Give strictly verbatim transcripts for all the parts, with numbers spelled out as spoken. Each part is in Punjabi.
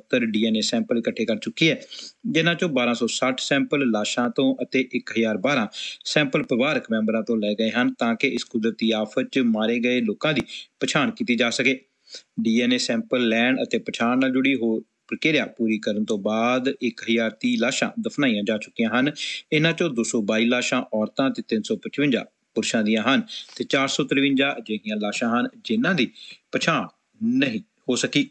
ਚੁਹੱਤਰ ਡੀ ਐਨ ਏ ਸੈਂਪਲ ਇਕੱਠੇ ਕਰ ਚੁੱਕੀ ਹੈ, ਜਿਨ੍ਹਾਂ ਚੋਂ ਬਾਰਾਂ ਸੌ ਸੱਠ ਸੈਂਪਲ ਲਾਸ਼ਾਂ ਤੋਂ ਅਤੇ ਇੱਕ ਹਜ਼ਾਰ ਬਾਰਾਂ ਸੈਂਪਲ ਪਰਿਵਾਰਕ ਮੈਂਬਰਾਂ ਤੋਂ ਲਏ ਗਏ ਹਨ ਤਾਂ ਕਿ ਇਸ ਕੁਦਰਤੀ ਆਫਤ 'ਚ ਮਾਰੇ ਗਏ ਲੋਕਾਂ ਦੀ ਪਛਾਣ ਕੀਤੀ ਜਾ ਸਕੇ। ਡੀ ਐਨ ਏ ਸੈਂਪਲ ਲੈਣ ਅਤੇ ਪਛਾਣ ਨਾਲ ਜੁੜੀ ਹੋ ਪ੍ਰਕਿਰਿਆ ਪੂਰੀ ਕਰਨ ਤੋਂ ਬਾਅਦ ਇੱਕ ਹਜ਼ਾਰ ਤੀਹ ਲਾਸ਼ਾਂ ਦਫਨਾਈਆਂ ਜਾ ਚੁੱਕੀਆਂ ਹਨ। ਇਹਨਾਂ ਚੋਂ ਦੋ ਸੌ ਬਾਈ ਲਾਸ਼ਾਂ ਔਰਤਾਂ ਤੇ ਤਿੰਨ ਸੌ ਪਚਵੰਜਾ ਪੁਰਸ਼ਾਂ ਦੀਆਂ ਹਨ ਤੇ ਚਾਰ ਸੌ ਤਰਵੰਜਾ ਅਜਿਹੀਆਂ ਲਾਸ਼ਾਂ ਹਨ ਜਿਨ੍ਹਾਂ ਦੀ ਪਛਾਣ ਨਹੀਂ ਹੋ ਸਕੀ।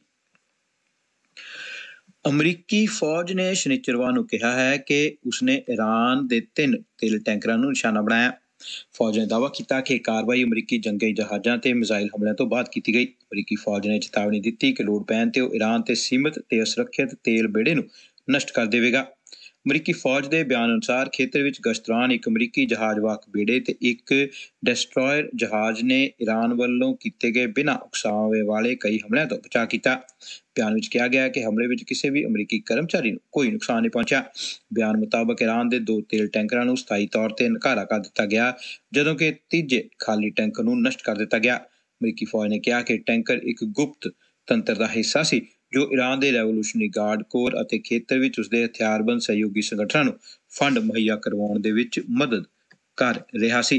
ਅਮਰੀਕੀ ਫੌਜ ਨੇ ਸ਼ਨੀਚਰਵਾਰ ਨੂੰ ਕਿਹਾ ਹੈ ਕਿ ਉਸਨੇ ਈਰਾਨ ਦੇ ਤਿੰਨ ਤੇਲ ਟੈਂਕਰਾਂ ਨੂੰ ਨਿਸ਼ਾਨਾ ਬਣਾਇਆ। ਫੌਜ ਨੇ ਦਾਅਵਾ ਕੀਤਾ ਕਿ ਕਾਰਵਾਈ ਅਮਰੀਕੀ ਜੰਗੀ ਜਹਾਜ਼ਾਂ ਤੇ ਮਿਜ਼ਾਈਲ ਹਮਲਿਆਂ ਤੋਂ ਬਾਅਦ ਕੀਤੀ ਗਈ। ਅਮਰੀਕੀ ਫੌਜ ਨੇ ਚੇਤਾਵਨੀ ਦਿੱਤੀ ਕਿ ਲੋੜ ਪੈਣ ਤੇ ਉਹ ਈਰਾਨ ਤੇ ਸੀਮਿਤ ਤੇ ਅਸੁਰੱਖਿਅਤ ਤੇਲ ਬੇੜੇ ਨੂੰ ਨਸ਼ਟ ਕਰ ਦੇਵੇਗਾ। ਅਮਰੀਕੀ ਫੌਜ ਦੇ ਬਿਆਨ ਅਨੁਸਾਰ ਖੇਤਰ ਵਿੱਚ ਗਸ਼ਤ ਦੌਰਾਨ ਇੱਕ ਅਮਰੀਕੀ ਜਹਾਜ਼ਵਾਹਕ ਬੇੜੇ ਤੇ ਇੱਕ ਡੈਸਟਰੋਇਰ ਜਹਾਜ਼ ਨੇ ਈਰਾਨ ਵੱਲੋਂ ਕੀਤੇ ਗਏ ਬਿਨਾਂ ਉਕਸਾਵੇ ਵਾਲੇ ਕਈ ਹਮਲਿਆਂ ਤੋਂ ਬਚਾਅ ਕੀਤਾ। ਬਿਆਨ ਵਿੱਚ ਕਿਹਾ ਗਿਆ ਕਿ ਹਮਲੇ ਵਿੱਚ ਕਿਸੇ ਵੀ ਅਮਰੀਕੀ ਕਰਮਚਾਰੀ ਨੂੰ ਕੋਈ ਨੁਕਸਾਨ ਨਹੀਂ ਪਹੁੰਚਿਆ। ਬਿਆਨ ਮੁਤਾਬਕ ਈਰਾਨ ਦੇ ਦੋ ਤੇਲ ਟੈਂਕਰਾਂ ਨੂੰ ਸਥਾਈ ਤੌਰ ਤੇ ਨਕਾਰਾ ਕਰ ਦਿੱਤਾ ਗਿਆ, ਜਦੋਂ ਕਿ ਤੀਜੇ ਖਾਲੀ ਟੈਂਕਰ ਨੂੰ ਨਸ਼ਟ ਕਰ ਦਿੱਤਾ ਗਿਆ। ਅਮਰੀਕੀ ਫੌਜ ਨੇ ਕਿਹਾ ਕਿ ਟੈਂਕਰ ਇੱਕ ਗੁਪਤ ਤੰਤਰ ਦਾ ਹਿੱਸਾ ਸੀ ਜੋ ਈਰਾਨ ਦੇ ਰੈਵੋਲੂਸ਼ਨਰੀ ਗਾਰਡ ਕੋਰ ਅਤੇ ਖੇਤਰ ਵਿੱਚ ਉਸਦੇ ਹਥਿਆਰਬੰਦ ਸਹਿਯੋਗੀ ਸੰਗਠਨਾਂ ਨੂੰ ਫੰਡ ਮੁਹੱਈਆ ਕਰਵਾਉਣ ਦੇ ਵਿੱਚ ਮਦਦ ਕਰ ਰਿਹਾ ਸੀ।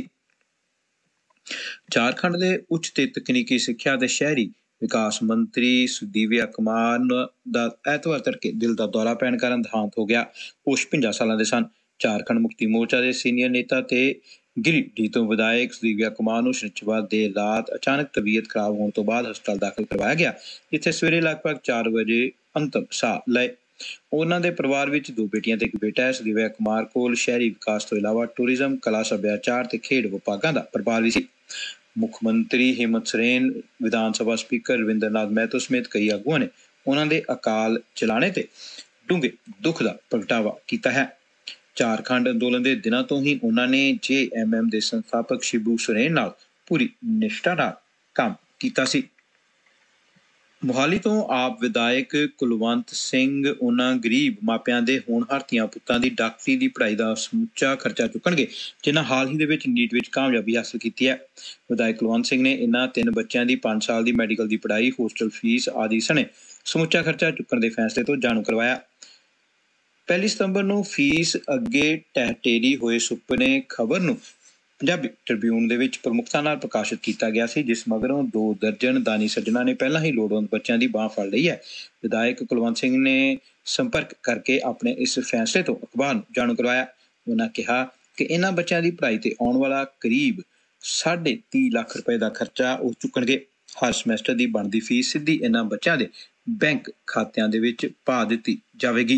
ਝਾਰਖੰਡ ਦੇ ਉੱਚ ਤੇ ਤਕਨੀਕੀ ਸਿੱਖਿਆ ਤੇ ਸ਼ਹਿਰੀ ਵਿਕਾਸ ਮੰਤਰੀ ਸੁਦੀਵਿਆ ਕੁਮਾਰ ਦਾ ਐਤਵਾਰ ਤੜਕੇ ਦਿਲ ਦਾ ਦੌਰਾ ਪੈਣ ਕਾਰਨ ਦੇਹਾਂਤ ਹੋ ਗਿਆ। ਉਹ ਛਪੰਜਾ ਸਾਲਾਂ ਦੇ ਸਨ। ਝਾਰਖੰਡ ਮੁਕਤੀ ਮੋਰਚਾ ਦੇ ਸੀਨੀਅਰ ਨੇਤਾ ਤੇ ਗਿਰੀਡੀਹ ਤੋਂ ਵਿਧਾਇਕ ਸੁਦੀਵਿਆ ਕੁਮਾਰ ਨੂੰ ਸ਼ਨੀਚਰਵਾਰ ਦੇਰ ਰਾਤ ਅਚਾਨਕ ਤਬੀਅਤ ਖਰਾਬ ਹੋਣ ਤੋਂ ਬਾਅਦ ਹਸਪਤਾਲ ਦਾਖਲ ਕਰਵਾਇਆ ਗਿਆ, ਜਿੱਥੇ ਸਵੇਰੇ ਲਗਭਗ ਚਾਰ ਵਜੇ ਅੰਤਮ ਸਾਹ ਲਏ। ਉਹਨਾਂ ਦੇ ਪਰਿਵਾਰ ਵਿੱਚ ਦੋ ਬੇਟੀਆਂ ਤੇ ਇੱਕ ਬੇਟਾ ਹੈ। ਸੁਦੀਵਿਆ ਕੁਮਾਰ ਕੋਲ ਸ਼ਹਿਰੀ ਵਿਕਾਸ ਤੋਂ ਇਲਾਵਾ ਟੂਰਿਜ਼ਮ, ਕਲਾ, ਸੱਭਿਆਚਾਰ ਤੇ ਖੇਡ ਵਿਭਾਗਾਂ ਦਾ ਪ੍ਰਭਾਰ ਵੀ ਸੀ। ਮੁੱਖ ਮੰਤਰੀ ਹੇਮੰਤ ਸੋਰੇਨ, ਵਿਧਾਨ ਸਭਾ ਸਪੀਕਰ ਰਵਿੰਦਰ ਨਾਥ ਮਹਿਤੋ ਸਮੇਤ ਕਈ ਆਗੂਆਂ ਨੇ ਉਹਨਾਂ ਦੇ ਅਕਾਲ ਚਲਾਣੇ ਤੇ ਡੂੰਘੇ ਦੁੱਖ ਦਾ ਪ੍ਰਗਟਾਵਾ ਕੀਤਾ ਹੈ। ਝਾਰਖੰਡ ਅੰਦੋਲਨ ਦੇ ਦਿਨਾਂ ਤੋਂ ਹੀ ਉਹਨਾਂ ਨੇ ਜੇ ਐਮ ਐਮ ਦੇ ਸੰਸਥਾਪਕ ਸ਼ਿਬੂ ਸੋਰੇਨ ਨਾਲ ਪੂਰੀ ਨਿਸ਼ਠਾ ਨਾਲ ਕੰਮ ਕੀਤਾ ਸੀ। ਮੋਹਾਲੀ ਤੋਂ ਆਪ ਵਿਧਾਇਕ ਕੁਲਵੰਤ ਸਿੰਘ ਉਹਨਾਂ ਗਰੀਬ ਮਾਪਿਆਂ ਦੇ ਹੋਣਹਾਰ ਧੀਆਂ ਪੁੱਤਾਂ ਦੀ ਡਾਕਟਰੀ ਦੀ ਪੜ੍ਹਾਈ ਦਾ ਸਮੁੱਚਾ ਖਰਚਾ ਚੁੱਕਣਗੇ, ਜਿਨ੍ਹਾਂ ਹਾਲ ਹੀ ਦੇ ਵਿੱਚ ਨੀਟ ਵਿੱਚ ਕਾਮਯਾਬੀ ਹਾਸਲ ਕੀਤੀ ਹੈ। ਵਿਧਾਇਕ ਕੁਲਵੰਤ ਸਿੰਘ ਨੇ ਇਹਨਾਂ ਤਿੰਨ ਬੱਚਿਆਂ ਦੀ ਪੰਜ ਸਾਲ ਦੀ ਮੈਡੀਕਲ ਦੀ ਪੜ੍ਹਾਈ, ਹੋਸਟਲ ਫੀਸ ਆਦਿ ਸਣੇ ਸਮੁੱਚਾ ਖਰਚਾ ਚੁੱਕਣ ਦੇ ਫੈਸਲੇ ਤੋਂ ਜਾਣੂ ਕਰਵਾਇਆ। ਪਹਿਲੀ ਸਤੰਬਰ ਨੂੰ ਫੀਸ ਅੱਗੇ ਟਹਿਟੇਰੀ ਹੋਏ ਸੁਪਨੇ ਖਬਰ ਨੂੰ ਪੰਜਾਬੀ ਟ੍ਰਿਬਿਊਨ ਦੇ ਵਿੱਚ ਪ੍ਰਮੁਖਤਾ ਨਾਲ ਪ੍ਰਕਾਸ਼ਿਤ ਕੀਤਾ ਗਿਆ ਸੀ, ਜਿਸ ਮਗਰੋਂ ਦੋ ਦਰਜਨ ਦਾਨੀ ਸੱਜਣਾਂ ਨੇ ਪਹਿਲਾਂ ਹੀ ਲੋੜਵੰਦ ਬੱਚਿਆਂ ਦੀ ਬਾਂਹ ਫੜ ਲਈ ਹੈ। ਵਿਧਾਇਕ ਕੁਲਵੰਤ ਸਿੰਘ ਨੇ ਸੰਪਰਕ ਕਰਕੇ ਆਪਣੇ ਇਸ ਫੈਸਲੇ ਤੋਂ ਅਖਬਾਰ ਨੂੰ ਜਾਣੂ ਕਰਵਾਇਆ। ਉਹਨਾਂ ਕਿਹਾ ਕਿ ਇਹਨਾਂ ਬੱਚਿਆਂ ਦੀ ਪੜ੍ਹਾਈ ਤੇ ਆਉਣ ਵਾਲਾ ਕਰੀਬ ਸਾਢੇ ਤੀਹ ਲੱਖ ਰੁਪਏ ਦਾ ਖਰਚਾ ਉਹ ਚੁੱਕਣਗੇ। ਹਰ ਸਮੈਸਟਰ ਦੀ ਬਣਦੀ ਫੀਸ ਸਿੱਧੀ ਇਹਨਾਂ ਬੱਚਿਆਂ ਦੇ ਬੈਂਕ ਖਾਤਿਆਂ ਦੇ ਵਿੱਚ ਪਾ ਦਿੱਤੀ ਜਾਵੇਗੀ।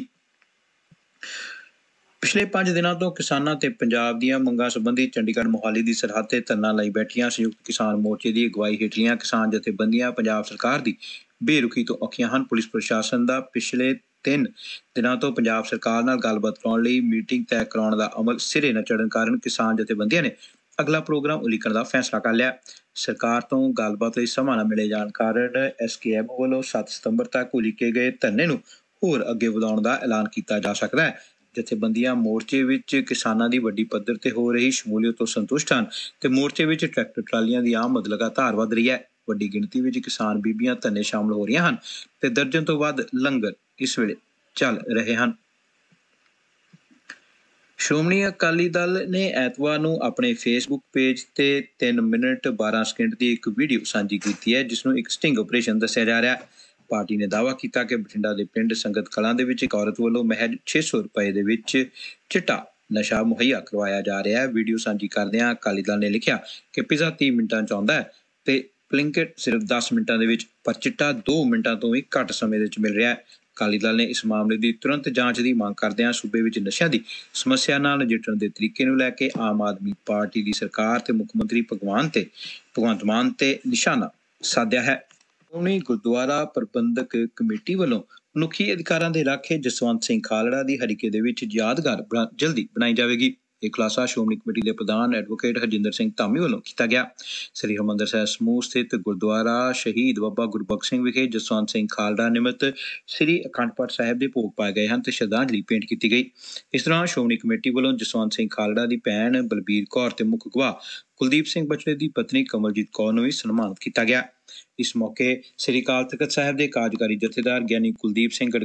ਪਿਛਲੇ ਪੰਜ ਦਿਨਾਂ ਤੋਂ ਕਿਸਾਨਾਂ ਤੇ ਪੰਜਾਬ ਦੀਆਂ ਮੰਗਾਂ ਸੰਬੰਧੀ ਚੰਡੀਗੜ੍ਹ ਮੋਹਾਲੀ ਦੀ ਸਰਹੱਦ ਤੇ ਧਰਨਾ ਲਾਈ ਬੈਠੀਆਂ ਸੰਯੁਕਤ ਕਿਸਾਨ ਮੋਰਚੇ ਦੀ ਅਗਵਾਈ ਹੇਠਲੀਆਂ ਕਿਸਾਨ ਜਥੇਬੰਦੀਆਂ ਪੰਜਾਬ ਸਰਕਾਰ ਦੀ ਬੇਰੁਖੀ ਤੋਂ ਔਖੀਆਂ ਹਨ। ਪੁਲਿਸ ਪ੍ਰਸ਼ਾਸਨ ਦਾ ਪਿਛਲੇ ਤਿੰਨ ਦਿਨਾਂ ਤੋਂ ਪੰਜਾਬ ਸਰਕਾਰ ਨਾਲ ਗੱਲਬਾਤ ਕਰਾਉਣ ਲਈ ਮੀਟਿੰਗ ਤੈਅ ਕਰਾਉਣ ਦਾ ਅਮਲ ਸਿਰੇ ਨਾ ਚੜ੍ਹਨ ਕਾਰਨ ਕਿਸਾਨ ਜਥੇਬੰਦੀਆਂ ਨੇ ਅਗਲਾ ਪ੍ਰੋਗਰਾਮ ਉਲੀਕਣ ਦਾ ਫੈਸਲਾ ਕਰ ਲਿਆ। ਸਰਕਾਰ ਤੋਂ ਗੱਲਬਾਤ ਲਈ ਸਮਾਂ ਨਾ ਮਿਲੇ ਜਾਣ ਕਾਰਨ ਐਸ ਕੇ ਐਮ ਵੱਲੋਂ ਸੱਤ ਸਤੰਬਰ ਤੱਕ ਉਲੀਕੇ ਗਏ ਧਰਨੇ ਨੂੰ ਹੋਰ ਅੱਗੇ ਵਧਾਉਣ ਦਾ ਐਲਾਨ ਕੀਤਾ ਜਾ ਸਕਦਾ ਹੈ। ਜਥੇਬੰਦੀਆਂ ਮੋਰਚੇ ਵਿੱਚ ਕਿਸਾਨਾਂ ਦੀ ਵੱਡੀ ਪੱਧਰ ਤੇ ਹੋ ਰਹੀ ਸ਼ਮੂਲੀਅਤ ਤੋਂ ਸੰਤੁਸ਼ਟ ਹਨ ਤੇ ਮੋਰਚੇ ਵਿੱਚ ਟਰੈਕਟਰ ਟਰਾਲੀਆਂ ਦੀ ਆਮਦ ਲਗਾਤਾਰ ਵੱਧ ਰਹੀ ਹੈ। ਵੱਡੀ ਗਿਣਤੀ ਵਿੱਚ ਕਿਸਾਨ ਬੀਬੀਆਂ ਧਰਨੇ ਸ਼ਾਮਲ ਹੋ ਰਹੀਆਂ ਹਨ ਤੇ ਦਰਜਨ ਤੋਂ ਵੱਧ ਲੰਗਰ ਇਸ ਵੇਲੇ ਚੱਲ ਰਹੇ ਹਨ। ਸ਼੍ਰੋਮਣੀ ਅਕਾਲੀ ਦਲ ਨੇ ਐਤਵਾਰ ਨੂੰ ਆਪਣੇ ਫੇਸਬੁੱਕ ਪੇਜ ਤੇ ਤਿੰਨ ਮਿੰਟ ਬਾਰਾਂ ਸਕਿੰਟ ਦੀ ਇੱਕ ਵੀਡੀਓ ਸਾਂਝੀ ਕੀਤੀ ਹੈ, ਜਿਸ ਨੂੰ ਇੱਕ ਸਟਿੰਗ ਆਪਰੇਸ਼ਨ ਦੱਸਿਆ ਜਾ ਰਿਹਾ ਹੈ। ਪਾਰਟੀ ਨੇ ਦਾਅਵਾ ਕੀਤਾ ਕਿ ਬਠਿੰਡਾ ਦੇ ਪਿੰਡ ਸੰਗਤ ਕਲਾਂ ਦੇ ਵਿੱਚ ਇੱਕ ਔਰਤ ਵੱਲੋਂ ਮਹਿਜ ਛੇ ਸੌ ਰੁਪਏ ਦੇ ਵਿੱਚ ਚਿੱਟਾ ਨਸ਼ਾ ਮੁਹੱਈਆ ਕਰਵਾਇਆ ਜਾ ਰਿਹਾ ਹੈ। ਵੀਡੀਓ ਸਾਂਝੀ ਕਰਦਿਆਂ ਅਕਾਲੀ ਦਲ ਨੇ ਲਿਖਿਆ ਕਿ ਪੀਜ਼ਾ ਤੀਹ ਮਿੰਟਾਂ 'ਚ ਆਉਂਦਾ ਹੈ ਤੇ ਬਲਿੰਕਿਟ ਸਿਰਫ ਦਸ ਮਿੰਟਾਂ ਦੇ ਵਿੱਚ, ਪਰ ਚਿੱਟਾ ਦੋ ਮਿੰਟਾਂ ਤੋਂ ਵੀ ਘੱਟ ਸਮੇਂ ਦੇ ਵਿੱਚ ਮਿਲ ਰਿਹਾ ਹੈ। ਅਕਾਲੀ ਦਲ ਨੇ ਇਸ ਮਾਮਲੇ ਦੀ ਤੁਰੰਤ ਜਾਂਚ ਦੀ ਮੰਗ ਕਰਦਿਆਂ ਸੂਬੇ ਵਿੱਚ ਨਸ਼ਿਆਂ ਦੀ ਸਮੱਸਿਆ ਨਾਲ ਨਜਿੱਠਣ ਦੇ ਤਰੀਕੇ ਨੂੰ ਲੈ ਕੇ ਆਮ ਆਦਮੀ ਪਾਰਟੀ ਦੀ ਸਰਕਾਰ ਤੇ ਮੁੱਖ ਮੰਤਰੀ ਭਗਵਾਨ ਤੇ ਭਗਵੰਤ ਮਾਨ ਤੇ ਨਿਸ਼ਾਨਾ ਸਾਧਿਆ ਹੈ। ਸ਼੍ਰੋਮਣੀ ਗੁਰਦੁਆਰਾ ਪ੍ਰਬੰਧਕ ਕਮੇਟੀ ਵੱਲੋਂ ਮਨੁੱਖੀ ਅਧਿਕਾਰਾਂ ਦੇ ਰਾਖੇ ਜਸਵੰਤ ਸਿੰਘ ਖਾਲੜਾ ਦੀ ਹਰੀਕੇ ਦੇ ਵਿੱਚ ਯਾਦਗਾਰ ਜਲਦੀ ਬਣਾਈ ਜਾਵੇਗੀ। ਇਹ ਖੁਲਾਸਾ ਸ਼੍ਰੋਮਣੀ ਕਮੇਟੀ ਦੇ ਪ੍ਰਧਾਨ ਐਡਵੋਕੇਟ ਹਰਜਿੰਦਰ ਸਿੰਘ ਧਾਮੀ ਵੱਲੋਂ ਕੀਤਾ ਗਿਆ। ਸ੍ਰੀ ਹਰਿਮੰਦਰ ਸਾਹਿਬ ਸਮੂਹ ਸਥਿਤ ਗੁਰਦੁਆਰਾ ਸ਼ਹੀਦ ਬਾਬਾ ਗੁਰਬਖਸ਼ ਸਿੰਘ ਵਿਖੇ ਜਸਵੰਤ ਸਿੰਘ ਖਾਲੜਾ ਨਿਮਿਤ ਸ੍ਰੀ ਅਖੰਡ ਪਾਠ ਸਾਹਿਬ ਦੇ ਭੋਗ ਪਾਏ ਗਏ ਹਨ ਤੇ ਸ਼ਰਧਾਂਜਲੀ ਭੇਂਟ ਕੀਤੀ ਗਈ। ਇਸ ਦੌਰਾਨ ਸ਼੍ਰੋਮਣੀ ਕਮੇਟੀ ਵੱਲੋਂ ਜਸਵੰਤ ਸਿੰਘ ਖਾਲੜਾ ਦੀ ਭੈਣ ਬਲਬੀਰ ਕੌਰ ਤੇ ਮੁੱਖ ਗਵਾਹ ਕੁਲਦੀਪ ਸਿੰਘ ਬਚੜੇ ਦੀ ਪਤਨੀ ਕਮਲਜੀਤ ਕੌਰ ਨੂੰ ਵੀ ਸਨਮਾਨਿਤ ਕੀਤਾ ਗਿਆ। ਇਸ ਮੌਕੇ ਸ੍ਰੀ ਅਕਾਲ ਤਖ਼ਤ ਸਾਹਿਬ ਦੇ ਕਾਰਜਕਾਰੀ ਜਥੇਦਾਰ ਗਿਆਨੀ ਕੁਲਦੀਪ ਸਿੰਘ